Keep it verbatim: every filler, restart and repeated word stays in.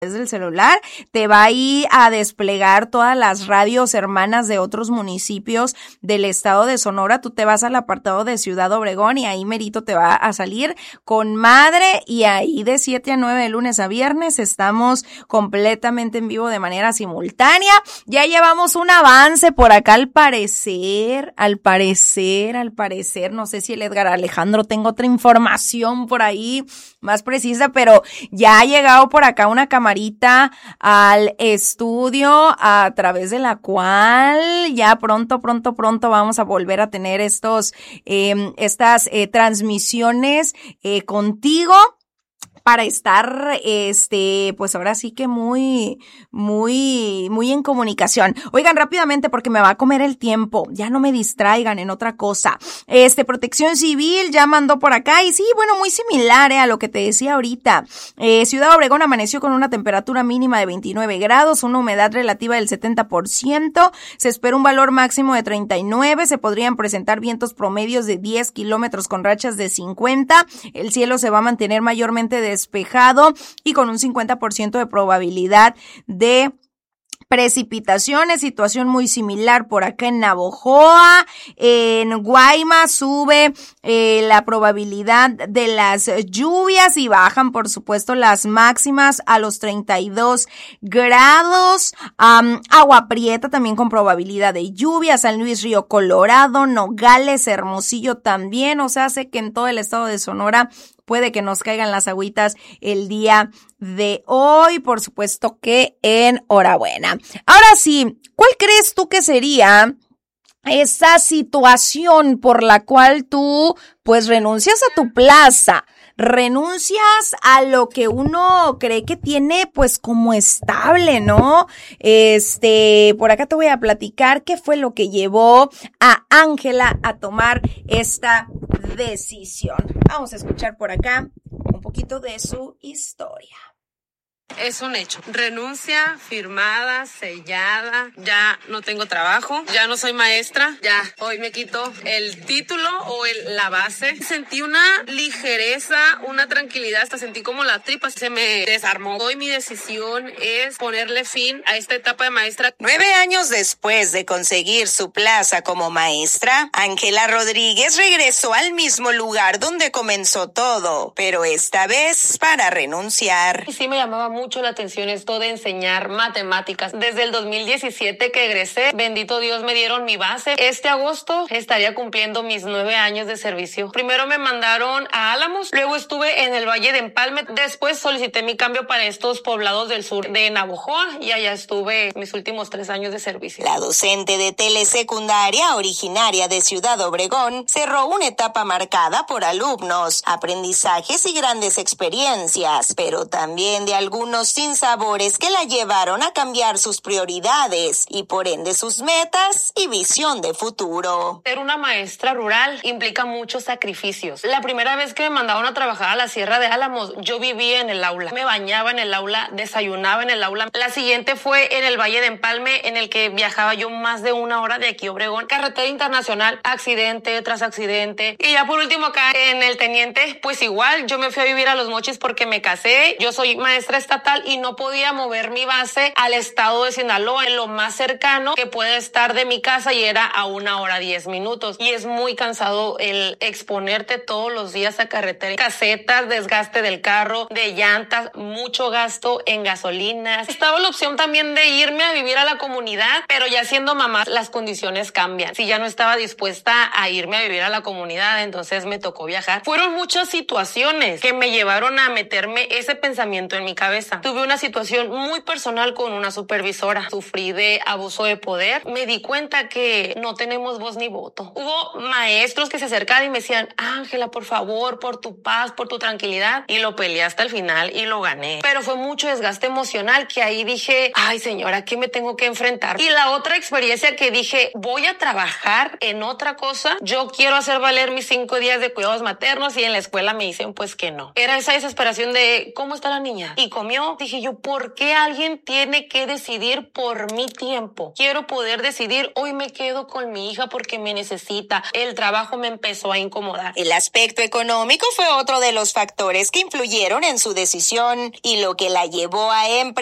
del celular, te va a ir a desplegar todas las radios hermanas de otros municipios del estado de Sonora. Tú te vas al apartado de Ciudad Obregón y ahí merito te va a salir con madre, y ahí de siete a nueve de lunes a viernes estamos completamente en vivo de manera simultánea. Ya llevamos un avance por acá al parecer, al parecer, al parecer, no sé si el Edgar Alejandro tengo otra información por ahí más precisa, pero ya ha llegado por acá una camarita al estudio a través de la cual ya pronto, pronto, pronto vamos a volver a tener estos, eh, estas eh, transmisiones eh, contigo, para estar, este, pues ahora sí que muy, muy, muy en comunicación. Oigan, rápidamente, porque me va a comer el tiempo, ya no me distraigan en otra cosa. Este, Protección Civil ya mandó por acá, y sí, bueno, muy similar, eh, a lo que te decía ahorita. Eh, Ciudad Obregón amaneció con una temperatura mínima de veintinueve grados, una humedad relativa del setenta por ciento, se espera un valor máximo de treinta y nueve, se podrían presentar vientos promedios de diez kilómetros con rachas de cincuenta, el cielo se va a mantener mayormente de despejado y con un cincuenta por ciento de probabilidad de precipitaciones. Situación muy similar por acá en Navojoa. En Guaymas sube eh, la probabilidad de las lluvias y bajan, por supuesto, las máximas a los treinta y dos grados. Um, Agua Prieta también con probabilidad de lluvia. San Luis Río Colorado, Nogales, Hermosillo también. O sea, hace que en todo el estado de Sonora puede que nos caigan las agüitas el día de hoy. Por supuesto que enhorabuena. Ahora sí, ¿cuál crees tú que sería esa situación por la cual tú pues renuncias a tu plaza? Renuncias a lo que uno cree que tiene pues como estable, ¿no? Este, por acá te voy a platicar qué fue lo que llevó a Ángela a tomar esta decisión. Vamos a escuchar por acá un poquito de su historia. Es un hecho. Renuncia firmada, sellada. Ya no tengo trabajo. Ya no soy maestra. Ya hoy me quito el título o el, la base. Sentí una ligereza, una tranquilidad. Hasta sentí como la tripa se me desarmó. Hoy mi decisión es ponerle fin a esta etapa de maestra. Nueve años después de conseguir su plaza como maestra, Ángela Rodríguez regresó al mismo lugar donde comenzó todo, pero esta vez para renunciar. Y sí me llamaba mucho mucho la atención esto de enseñar matemáticas. Desde el dos mil diecisiete que egresé, bendito Dios, me dieron mi base. Este agosto estaría cumpliendo mis nueve años de servicio. Primero me mandaron a Álamos, luego estuve en el Valle de Empalme, después solicité mi cambio para estos poblados del sur de Navojoa y allá estuve mis últimos tres años de servicio. La docente de telesecundaria, originaria de Ciudad Obregón, cerró una etapa marcada por alumnos, aprendizajes y grandes experiencias, pero también de algunos sinsabores que la llevaron a cambiar sus prioridades y por ende sus metas y visión de futuro. Ser una maestra rural implica muchos sacrificios. La primera vez que me mandaron a trabajar a la Sierra de Álamos, yo vivía en el aula, me bañaba en el aula, desayunaba en el aula. La siguiente fue en el Valle de Empalme, en el que viajaba yo más de una hora de aquí a Obregón. Carretera internacional, accidente tras accidente. Y ya por último acá en el Teniente, pues igual, yo me fui a vivir a Los Mochis porque me casé. Yo soy maestra estatal y no podía mover mi base al estado de Sinaloa, en lo más cercano que puede estar de mi casa, y era a una hora diez minutos. Y es muy cansado el exponerte todos los días a carretera. Casetas, desgaste del carro, de llantas, mucho gasto en gasolinas. Estaba la opción también de irme a vivir a la comunidad, pero ya siendo mamá las condiciones cambian. Si ya no estaba dispuesta a irme a vivir a la comunidad, entonces me tocó viajar. Fueron muchas situaciones que me llevaron a meterme ese pensamiento en mi cabeza. Tuve una situación muy personal con una supervisora. Sufrí de abuso de poder. Me di cuenta que no tenemos voz ni voto. Hubo maestros que se acercaban y me decían, Ángela, por favor, por tu paz, por tu tranquilidad. Y lo peleé hasta el final y lo gané. Pero fue mucho desgaste emocional que ahí dije, ay señora, ¿qué me tengo que enfrentar? Y la otra experiencia que dije, voy a trabajar en otra cosa. Yo quiero hacer valer mis cinco días de cuidados maternos, y en la escuela me dicen pues que no. Era esa desesperación de, ¿cómo está la niña? Y comió. año dije yo, ¿por qué alguien tiene que decidir por mi tiempo? Quiero poder decidir, hoy me quedo con mi hija porque me necesita. El trabajo me empezó a incomodar. El aspecto económico fue otro de los factores que influyeron en su decisión y lo que la llevó a emprender